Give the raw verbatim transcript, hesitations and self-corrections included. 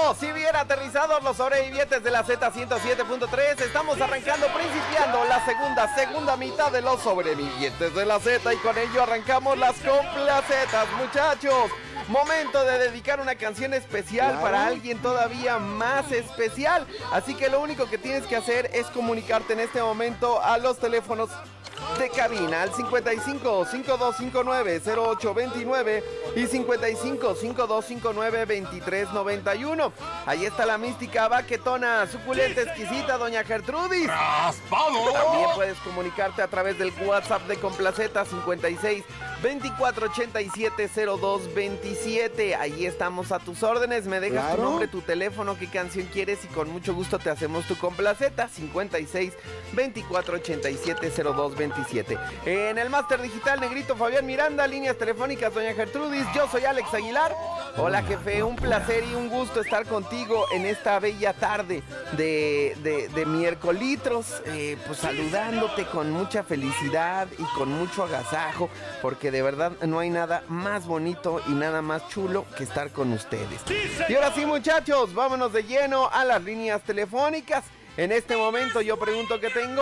Como si bien aterrizados los sobrevivientes de la Z ciento siete punto tres, estamos arrancando, principiando la segunda, segunda mitad de los sobrevivientes de la Z, y con ello arrancamos las complacetas, muchachos. Momento de dedicar una canción especial claro. para alguien todavía más especial. Así que lo único que tienes que hacer es comunicarte en este momento a los teléfonos de cabina al cincuenta y cinco, cincuenta y dos cincuenta y nueve, cero ocho veintinueve y cincuenta y cinco, cincuenta y dos cincuenta y nueve, veintitrés noventa y uno. Ahí está la mística baquetona, suculenta, exquisita, doña Gertrudis. ¡Raspado! También puedes comunicarte a través del WhatsApp de Complaceta cincuenta y seis, veinticuatro ochenta y siete, cero dos veintisiete. Ahí estamos a tus órdenes. Me dejas claro. tu nombre, tu teléfono, qué canción quieres y con mucho gusto te hacemos tu Complaceta. cincuenta y seis, veinticuatro ochenta y siete, cero dos veintisiete. En el máster digital, Negrito Fabián Miranda. Líneas telefónicas, doña Gertrudis. Yo soy Alex Aguilar. Hola, jefe, un placer y un gusto estar contigo en esta bella tarde de, de, de miércolitros, eh, pues saludándote con mucha felicidad y con mucho agasajo, porque de verdad no hay nada más bonito y nada más chulo que estar con ustedes. Y ahora sí, muchachos, vámonos de lleno a las líneas telefónicas. En este momento yo pregunto qué tengo.